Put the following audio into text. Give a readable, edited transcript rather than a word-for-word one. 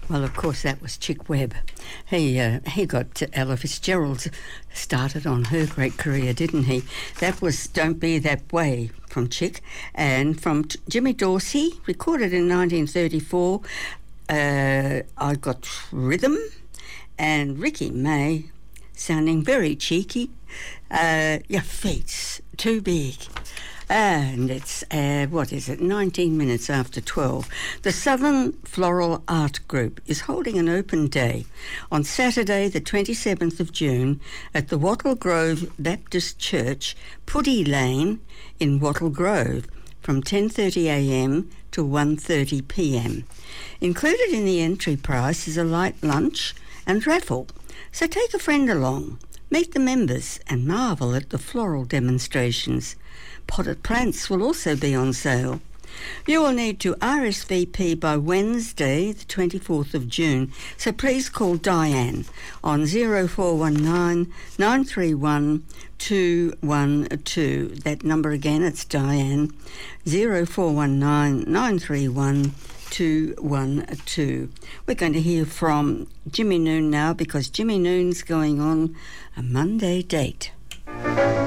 Well, of course, that was Chick Webb. He got Ella Fitzgerald started on her great career, didn't he? That was Don't Be That Way from Chick. And from Jimmy Dorsey, recorded in 1934, I Got Rhythm. And Ricky May, sounding very cheeky, Your Feet's Too Big. And it's, 19 minutes after 12. The Southern Floral Art Group is holding an open day on Saturday the 27th of June at the Wattle Grove Baptist Church, Putty Lane in Wattle Grove from 10:30am to 1:30pm. Included in the entry price is a light lunch and raffle, so take a friend along, meet the members and marvel at the floral demonstrations. Potted plants will also be on sale. You will need to RSVP by Wednesday, the 24th of June, so please call Diane on 0419 931 212. That number again, it's Diane, 0419 931 212. We're going to hear from Jimmy Noon now because Jimmy Noon's going on a Monday date.